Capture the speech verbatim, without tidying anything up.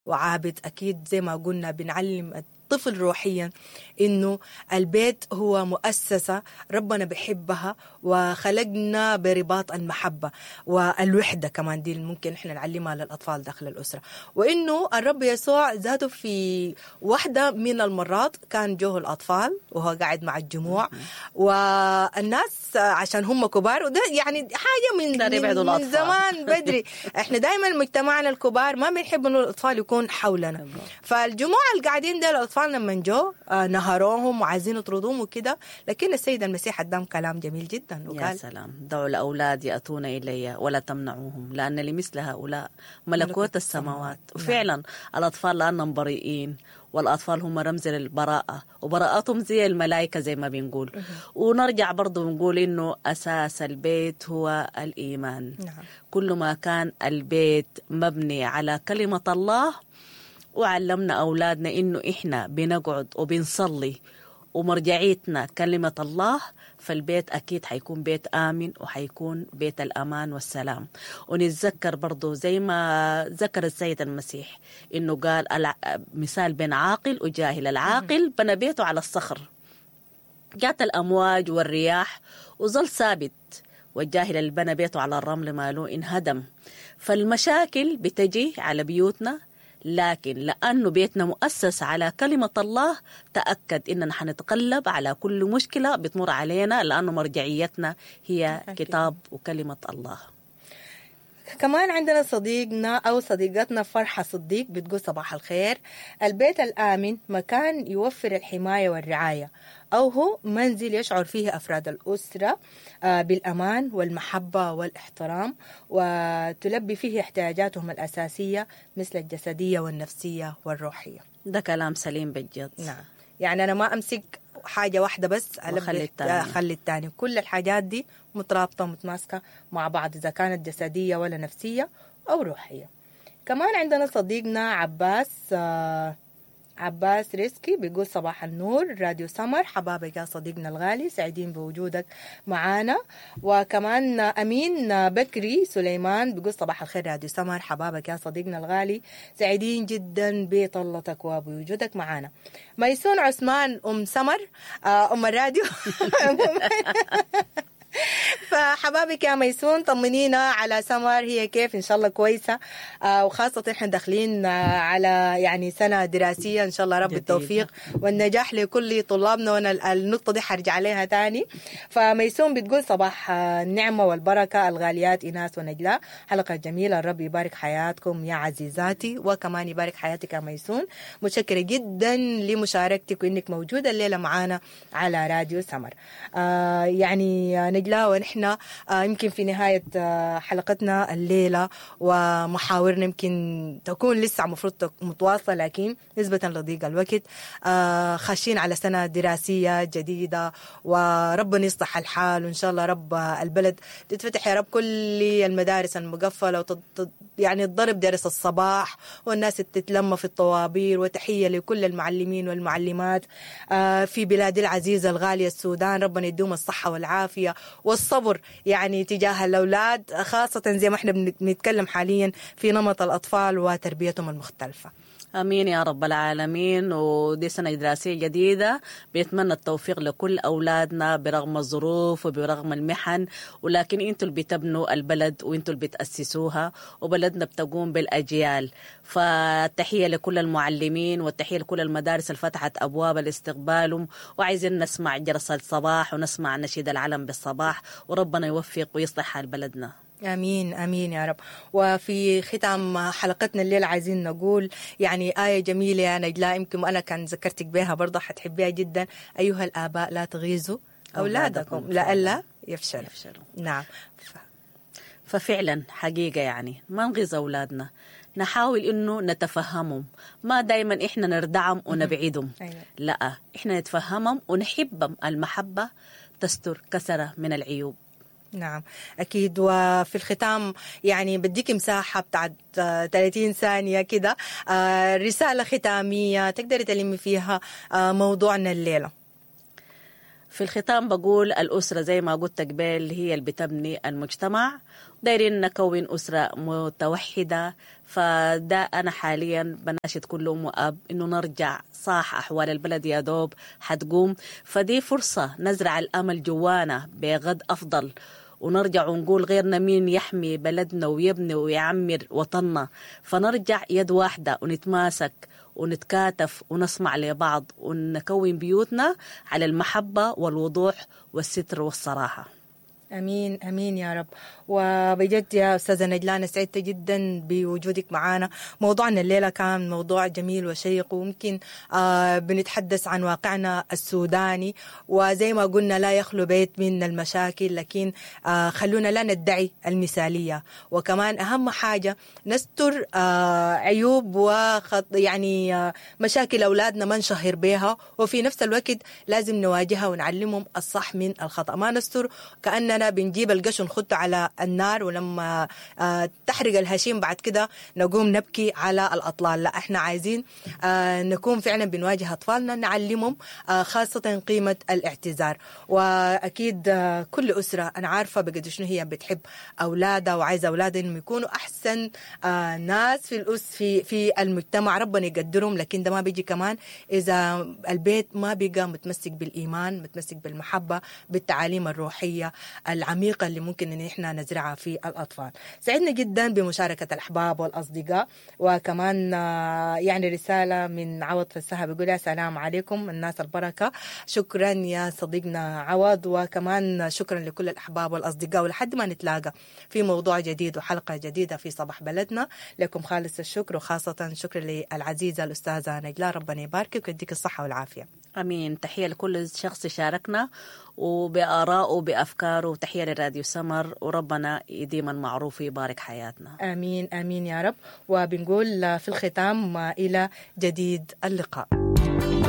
وعابد. أكيد زي ما قلنا بنعلم الطفل روحيا إنه البيت هو مؤسسة ربنا بيحبها وخلقنا برباط المحبة والوحدة، كمان دي ممكن إحنا نعلمها للأطفال داخل الأسرة. وإنه الرب يسوع ذاته في واحدة من المرات كان جوه الأطفال وهو قاعد مع الجموع والناس عشان هم كبار، وده يعني حاجة من, من, من زمان بدري. إحنا دايما مجتمعنا الكبار ما بنحب إنه الأطفال يكون حولنا، فالجموع اللي قاعدين ده الأطفال لما جو نهروهم وعايزين يطردوهم وكده، لكن السيد المسيح قدام كلام جميل جدا وقال يا سلام، دعوا الأولاد يأتون إلي ولا تمنعوهم لأن لمثل هؤلاء ملكوت السماوات. وفعلا نعم. الأطفال لأنهم بريئين، والأطفال هم رمز للبراءة، وبراءتهم زي الملائكة زي ما بنقول. ونرجع برضو نقول إنه أساس البيت هو الإيمان. نعم. كل ما كان البيت مبني على كلمة الله، وعلمنا أولادنا إنه إحنا بنقعد وبنصلي ومرجعيتنا كلمة الله، فالبيت أكيد حيكون بيت آمن وحيكون بيت الأمان والسلام. ونتذكر برضو زي ما ذكر السيد المسيح إنه قال مثال بين عاقل وجاهل. العاقل بنى بيته على الصخر، جات الأمواج والرياح وظل ثابت، والجاهل اللي بنى بيته على الرمل ماله انهدم. فالمشاكل بتجي على بيوتنا، لكن لأنه بيتنا مؤسس على كلمة الله تأكد إننا حنتغلب على كل مشكلة بتمر علينا، لأنه مرجعيتنا هي كتاب وكلمة الله. كمان عندنا صديقنا أو صديقتنا فرحة صديق بتقول صباح الخير. البيت الآمن مكان يوفر الحماية والرعاية، أو هو منزل يشعر فيه أفراد الأسرة بالأمان والمحبة والاحترام، وتلبي فيه احتياجاتهم الأساسية مثل الجسدية والنفسية والروحية. ده كلام سليم بجد. نعم، يعني أنا ما أمسك حاجة واحدة بس أخلي التاني. أخلي التاني. كل الحاجات دي مترابطة متماسكة مع بعض، إذا كانت جسدية ولا نفسية أو روحية. كمان عندنا صديقنا عباس آه عباس ريسكي بيقول صباح النور راديو سمر، حبابك يا صديقنا الغالي، سعيدين بوجودك معانا. وكمان أمين بكري سليمان بيقول صباح الخير راديو سمر، حبابك يا صديقنا الغالي، سعيدين جدا بطلتك وبوجودك معانا. ميسون عثمان أم سمر أم الراديو فحبابك يا ميسون طمنينا على سمر، هي كيف؟ إن شاء الله كويسة، آه وخاصة إحنا داخلين آه على يعني سنة دراسية إن شاء الله رب جديد. التوفيق والنجاح لكل طلابنا، وأنا النقطة دي حرجع عليها تاني. فميسون بتقول صباح النعمة والبركة الغاليات إناس ونجلاء، حلقة جميلة، الرب يبارك حياتكم يا عزيزاتي، وكمان يبارك حياتك يا ميسون. متشكرة جدا لمشاركتك وإنك موجودة الليلة معانا على راديو سمر. آه يعني نجلاء، ونحن يمكن في نهاية حلقتنا الليلة ومحاورنا يمكن تكون لسه مفروض متواصلة، لكن نسبة لضيق الوقت خاشين على سنة دراسية جديدة، وربنا يصلح الحال، وإن شاء الله رب البلد تتفتح يا رب كل المدارس المقفلة وتض... يعني الضرب درس الصباح والناس تتلم في الطوابير. وتحية لكل المعلمين والمعلمات في بلاد العزيزة الغالية السودان، ربنا يدوم الصحة والعافية والصبر يعني تجاه الأولاد، خاصة زي ما احنا بنتكلم حاليا في نمط الأطفال وتربيتهم المختلفة. امين يا رب العالمين. ودي سنه دراسيه جديده، بيتمنى التوفيق لكل اولادنا برغم الظروف وبرغم المحن، ولكن انتوا اللي بتبنوا البلد وانتوا اللي بتاسسوها، وبلدنا بتقوم بالاجيال. فالتحيه لكل المعلمين والتحيه لكل المدارس اللي فتحت ابواب الاستقبال، وعايزين نسمع جرس الصباح ونسمع نشيد العلم بالصباح، وربنا يوفق ويصلح حال بلدنا. آمين آمين يا رب. وفي ختام حلقتنا الليلة عايزين نقول يعني آية جميلة يا نجلاء، يمكن أنا كان ذكرتك بها برضه حتحبيها جدا. أيها الآباء لا تغيظوا أولادكم لئلا يفشلوا. يفشلوا. نعم. ف... ففعلا حقيقة يعني ما نغيظ أولادنا، نحاول إنه نتفهمهم، ما دايما إحنا نردعهم ونبعدهم. أيوة. لا، إحنا نتفهمهم ونحبهم، المحبة تستر كثرة من العيوب. نعم أكيد. وفي الختام يعني بديك مساحة بتاعت ثلاثين ثانية كده، رسالة ختامية تقدري تلمي فيها موضوعنا الليلة. في الختام بقول الأسرة زي ما قلت قبل هي اللي بتبني المجتمع، دايرين نكون أسرة متوحدة. فده أنا حاليا بناشد كل أم وأب إنه نرجع، صح أحوال البلد يا دوب حتقوم، فدي فرصة نزرع الأمل جوانا بغد أفضل، ونرجع ونقول غيرنا مين يحمي بلدنا ويبني ويعمر وطننا. فنرجع يد واحدة ونتماسك ونتكاتف ونسمع لبعض ونكون بيوتنا على المحبة والوضوح والستر والصراحة. أمين أمين يا رب. وبجد يا أستاذة نجلاء سعدت جدا بوجودك معنا. موضوعنا الليلة كان موضوع جميل وشيق، وممكن آه بنتحدث عن واقعنا السوداني، وزي ما قلنا لا يخلو بيت من المشاكل، لكن آه خلونا لا ندعي المثالية، وكمان أهم حاجة نستر آه عيوب وخط يعني آه مشاكل أولادنا ما نشهر بها، وفي نفس الوقت لازم نواجهها ونعلمهم الصح من الخطأ. ما نستر كأننا بنجيب القش ونخده على النار، ولما آه تحرق الهشيم بعد كده نقوم نبكي على الأطلال. لا، احنا عايزين آه نكون فعلا بنواجه أطفالنا، نعلمهم آه خاصة قيمة الاعتذار. وأكيد آه كل أسرة أنا عارفة بقد شنو هي بتحب أولادها وعايزة أولادها إنهم يكونوا أحسن آه ناس في الأس في في المجتمع، ربنا يقدرهم. لكن ده ما بيجي كمان إذا البيت ما بقى متمسك بالإيمان، متمسك بالمحبة، بالتعاليم الروحية العميقة اللي ممكن إن إحنا نزرعها في الأطفال. سعدنا جدا بمشاركة الأحباب والأصدقاء، وكمان يعني رسالة من عوض فسها بيقول السلام عليكم الناس البركة. شكرا يا صديقنا عوض، وكمان شكرا لكل الأحباب والأصدقاء، ولحد ما نتلاقى في موضوع جديد وحلقة جديدة في صباح بلدنا. لكم خالص الشكر، وخاصة شكرا للعزيزة الأستاذة نجلاء، ربنا يباركك ويديك الصحة والعافية. أمين. تحية لكل شخص شاركنا وبآراءه وبأفكاره، وتحية لراديو سمر، وربنا يديم المعروف ويبارك حياتنا. آمين آمين يا رب. وبنقول في الختام إلى جديد اللقاء.